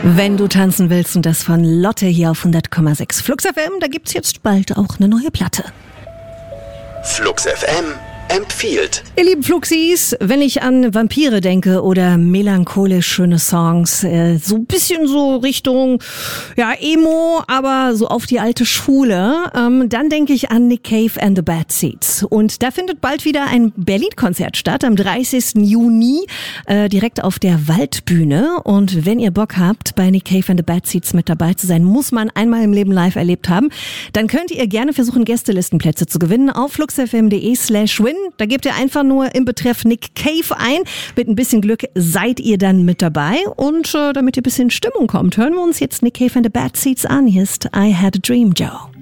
Wenn du tanzen willst, und das von Lotte hier auf 100,6 Flux FM, da gibt's jetzt bald auch eine neue Platte. Flux FM empfiehlt. Ihr lieben Fluxis, wenn ich an Vampire denke oder melancholisch schöne Songs, so ein bisschen so Richtung, ja, Emo, aber so auf die alte Schule, dann denke ich an Nick Cave and the Bad Seeds. Und da findet bald wieder ein Berlin-Konzert statt, am 30. Juni, direkt auf der Waldbühne. Und wenn ihr Bock habt, bei Nick Cave and the Bad Seeds mit dabei zu sein, muss man einmal im Leben live erlebt haben, dann könnt ihr gerne versuchen, Gästelistenplätze zu gewinnen auf fluxfm.de/win. Da gebt ihr einfach nur im Betreff Nick Cave ein. Mit ein bisschen Glück seid ihr dann mit dabei. Und damit ihr ein bisschen in Stimmung kommt, hören wir uns jetzt Nick Cave and the Bad Seeds an. Hier ist I Had a Dream, Joe.